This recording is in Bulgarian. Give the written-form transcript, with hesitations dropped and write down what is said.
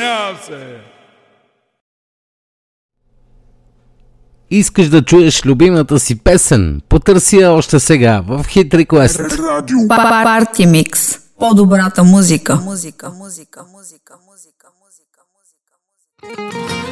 Извинявам се. Искаш да чуеш любимата си песен? Потърси я още сега в Hit Request. Парти микс. По-добрата музика.